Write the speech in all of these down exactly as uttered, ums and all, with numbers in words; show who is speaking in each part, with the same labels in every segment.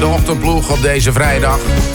Speaker 1: De ochtendploeg op deze vrijdag.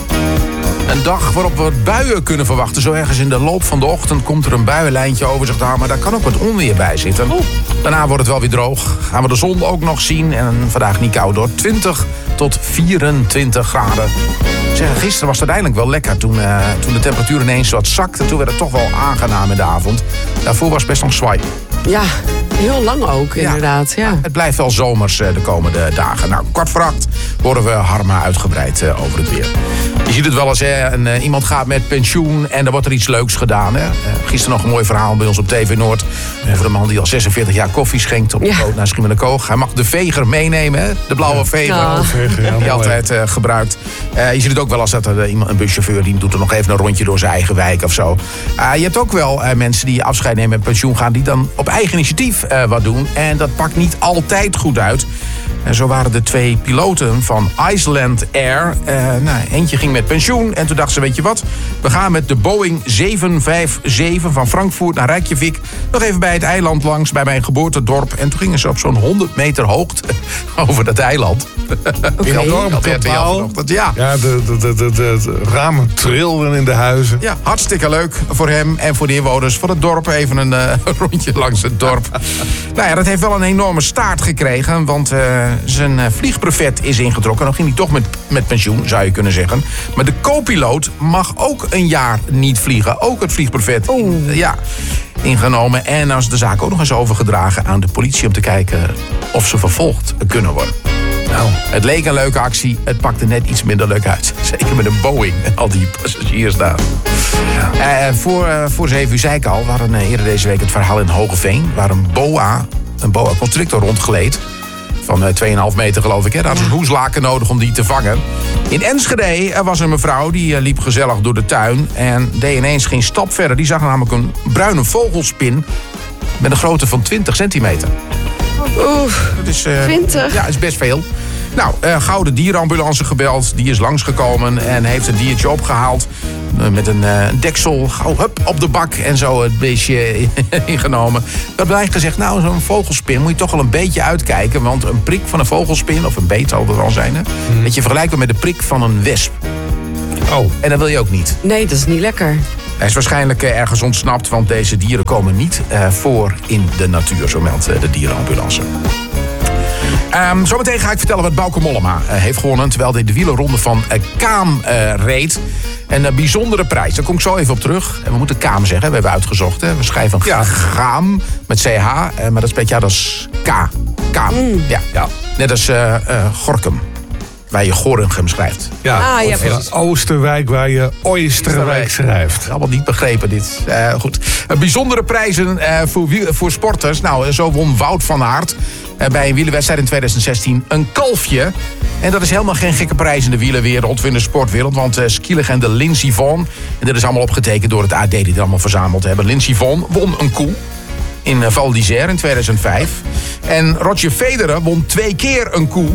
Speaker 1: Een dag waarop we buien kunnen verwachten. Zo ergens in de loop van de ochtend komt er een buienlijntje over zich aan. Maar daar kan ook wat onweer bij zitten. Oh. Daarna wordt het wel weer droog. Gaan we de zon ook nog zien. En vandaag niet koud hoor. twintig tot vierentwintig graden. Zeg, gisteren was het uiteindelijk wel lekker. Toen, uh, toen de temperatuur ineens wat zakte. Toen werd het toch wel aangenaam in de avond. Daarvoor was het best nog zwaai.
Speaker 2: Ja, heel lang ook inderdaad. Ja.
Speaker 1: Ja. Het blijft wel zomers uh, de komende dagen. Nou, kwart voor acht horen we Harma uitgebreid uh, over het weer. Je ziet het wel eens, hè. En, uh, iemand gaat met pensioen en er wordt er iets leuks gedaan. Hè. Uh, gisteren nog een mooi verhaal bij ons op T V Noord. Over een man die al zesenveertig jaar koffie schenkt op de
Speaker 2: ja.
Speaker 1: boot naar Schiermonnikoog. Hij mag de veger meenemen, hè. De blauwe veger.
Speaker 2: Ja.
Speaker 1: veger ja, die hij altijd uh, gebruikt. Uh, je ziet het ook wel als dat er iemand, een buschauffeur die doet er nog even een rondje door zijn eigen wijk of zo. Uh, je hebt ook wel uh, mensen die afscheid nemen en pensioen gaan, die dan op eigen initiatief uh, wat doen. En dat pakt niet altijd goed uit. En zo waren de twee piloten van Iceland Air. Uh, nou, eentje ging met pensioen en toen dachten ze, weet je wat? We gaan met de Boeing zeven vijf zeven van Frankfurt naar Reykjavik nog even bij het eiland langs, bij mijn geboortedorp. En toen gingen ze op zo'n honderd meter hoogte over dat eiland.
Speaker 2: Okay.
Speaker 1: In vanochtend, ja.
Speaker 3: Ja, de, de, de, de, de ramen trilden in de huizen.
Speaker 1: Ja, hartstikke leuk voor hem en voor de inwoners van het dorp. Even een uh, rondje langs het dorp. Nou ja, dat heeft wel een enorme staart gekregen, want uh, zijn uh, vliegbrevet is ingetrokken. Dan ging hij toch met, met pensioen, zou je kunnen zeggen. Maar de co-piloot mag ook een jaar niet vliegen. Ook het vliegbrevet in, uh, ja, ingenomen. En dan is de zaak ook nog eens overgedragen aan de politie om te kijken of ze vervolgd kunnen worden. Nou, het leek een leuke actie. Het pakte net iets minder leuk uit. Zeker met een Boeing en al die passagiers daar. Ja. Uh, voor, uh, voor zeven uur zei ik al, we hadden uh, eerder deze week het verhaal in Hogeveen, waar een boa, een boa constrictor rondgleed. Van uh, twee komma vijf meter geloof ik. Hè. Daar hadden ze een hoeslaken nodig om die te vangen. In Enschede er was een mevrouw die uh, liep gezellig door de tuin. En deed ineens geen stap verder. Die zag namelijk een bruine vogelspin met een grootte van twintig centimeter.
Speaker 2: Oeh,
Speaker 1: dat is, uh,
Speaker 2: twintig?
Speaker 1: Ja, is best veel. Nou, uh, gauw de dierenambulance gebeld. Die is langsgekomen en heeft het diertje opgehaald. Uh, met een uh, deksel, gauw hup, op de bak en zo het beestje ingenomen. Dat blijkt gezegd, nou, zo'n vogelspin moet je toch wel een beetje uitkijken. Want een prik van een vogelspin, of een beet zal het wel zijn, hè, mm. dat je vergelijkt met de prik van een wesp.
Speaker 3: Oh.
Speaker 1: En dat wil je ook niet.
Speaker 2: Nee, dat is niet lekker.
Speaker 1: Hij is waarschijnlijk uh, ergens ontsnapt, want deze dieren komen niet uh, voor in de natuur, zo meldt uh, de dierenambulance. Um, zometeen ga ik vertellen wat Bauke Mollema uh, heeft gewonnen, terwijl hij de wielerronde van uh, Kaam uh, reed. Een uh, bijzondere prijs, daar kom ik zo even op terug. En we moeten Kaam zeggen, we hebben uitgezocht. Hè. We schrijven ja. Gaam met C H, uh, maar dat spreekt ja, dat is K. Kaam. Mm. Ja, ja. Net als uh, uh, Gorkum, waar je Gorinchem schrijft.
Speaker 3: Ja, ah, ja precies. Oosterwijk, waar je Oosterwijk schrijft.
Speaker 1: Allemaal niet begrepen dit. Uh, goed. Uh, bijzondere prijzen uh, voor, voor sporters. Nou, zo won Wout van Aert uh, bij een wielerwedstrijd in twintig zestien een kalfje. En dat is helemaal geen gekke prijs in de wielerwereld of in de sportwereld. Want uh, skilegende Lindsey Vonn, en dit is allemaal opgetekend door het A D die het allemaal verzameld hebben. Lindsey Vonn won een koe in uh, Val d'Isère in tweeduizend vijf. En Roger Federer won twee keer een koe.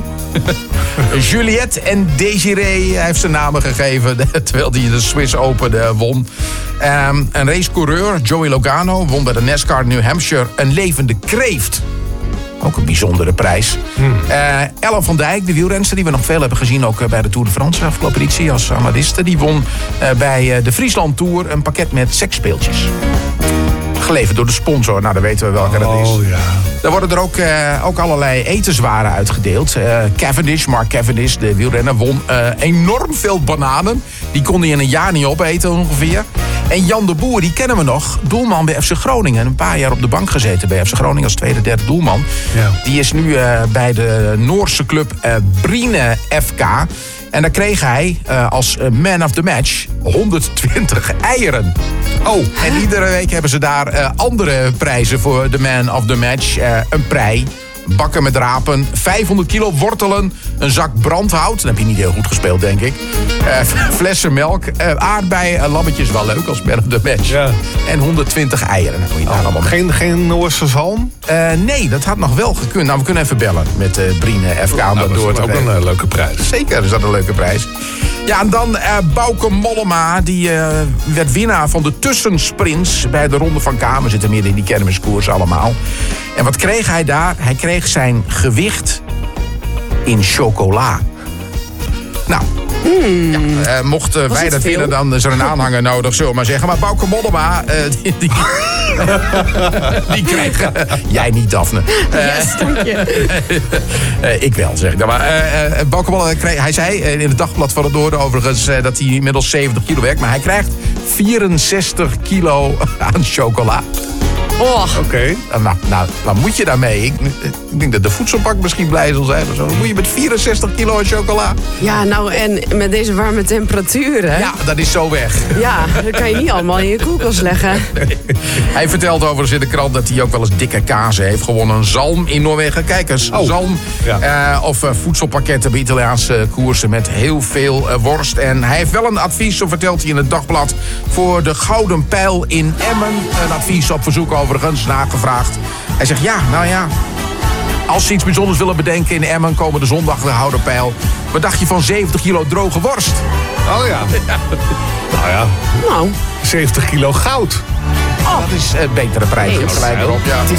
Speaker 1: Juliette en Desiree, hij heeft zijn namen gegeven, terwijl hij de Swiss Open uh, won. Um, een racecoureur, Joey Logano, won bij de NASCAR New Hampshire een levende kreeft. Ook een bijzondere prijs. Hmm. Uh, Ellen van Dijk, de wielrenster die we nog veel hebben gezien, ook uh, bij de Tour de France afgelopen editie als amadiste, die won uh, bij uh, de Friesland Tour een pakket met seksspeeltjes. Geleverd door de sponsor, nou dan weten we welke
Speaker 3: oh,
Speaker 1: dat is.
Speaker 3: Ja.
Speaker 1: Daar worden er ook, uh, ook allerlei etenswaren uitgedeeld. Uh, Cavendish, Mark Cavendish, de wielrenner, won uh, enorm veel bananen. Die kon hij in een jaar niet opeten ongeveer. En Jan de Boer, die kennen we nog, doelman bij F C Groningen. Een paar jaar op de bank gezeten bij F C Groningen als tweede, derde doelman. Ja. Die is nu uh, bij de Noorse club uh, Brine F K. En daar kreeg hij uh, als man of the match honderdtwintig eieren. Oh, en iedere week hebben ze daar uh, andere prijzen voor de man of the match. Uh, een prei, bakken met rapen, vijfhonderd kilo wortelen, een zak brandhout. Dan heb je niet heel goed gespeeld, denk ik. Uh, flessen melk, uh, aardbeien, uh, lammetjes, wel leuk als man of the match. Ja. En honderdtwintig eieren. Dan je daar
Speaker 3: oh, geen, geen Noorse zalm?
Speaker 1: Uh, nee, dat had nog wel gekund. Nou, we kunnen even bellen met uh, Brine F K.
Speaker 3: Nou, dat wordt ook een uh, leuke prijs.
Speaker 1: Zeker is dat een leuke prijs. Ja, en dan uh, Bauke Mollema. Die uh, werd winnaar van de tussensprints bij de Ronde van Kamer. Zitten midden in die kermiskoers allemaal. En wat kreeg hij daar? Hij kreeg zijn gewicht in chocola. Nou, ja, uh, mochten wij
Speaker 2: het
Speaker 1: dat
Speaker 2: veel?
Speaker 1: vinden, dan is er een aanhanger nodig, zullen we maar zeggen. Maar Bauke Mollema, uh, die, die, die krijgen... Jij niet, Daphne. Uh,
Speaker 2: Yes, dank je.
Speaker 1: uh, ik wel, zeg ik dan. Maar uh, uh, Bauke Mollema, kreeg, hij zei uh, in het Dagblad van het Noorden overigens... Uh, dat hij inmiddels zeventig kilo werkt. Maar hij krijgt vierenzestig kilo aan chocola.
Speaker 2: Oh,
Speaker 3: Oké. Okay.
Speaker 1: Nou, nou, wat moet je daarmee? Ik, ik denk dat de voedselbank misschien blij zal zijn of zo. Dan moet je met vierenzestig kilo aan chocola.
Speaker 2: ja, nou en met deze warme temperaturen.
Speaker 1: Ja, dat is zo weg.
Speaker 2: Ja, dat kan je niet allemaal in je koelkast leggen.
Speaker 1: Hij vertelt overigens in de krant dat hij ook wel eens dikke kazen heeft gewonnen. Zalm in Noorwegen. Kijk eens,
Speaker 3: Oh.
Speaker 1: zalm.
Speaker 3: Ja.
Speaker 1: Uh, of uh, voedselpakketten bij Italiaanse koersen met heel veel uh, worst. En hij heeft wel een advies, zo vertelt hij in het Dagblad... voor de Gouden Pijl in Emmen. Een advies op verzoek overigens, nagevraagd. Hij zegt, ja, nou ja... Als ze iets bijzonders willen bedenken in Emmen... komende zondag de Gouden Pijl. Wat dacht je van zeventig kilo droge worst?
Speaker 3: Oh ja. Nou ja,
Speaker 2: Nou,
Speaker 3: zeventig kilo goud.
Speaker 1: Dat is het betere prijsje.
Speaker 2: Eens.
Speaker 1: Gelijk erop, ja.
Speaker 4: Het is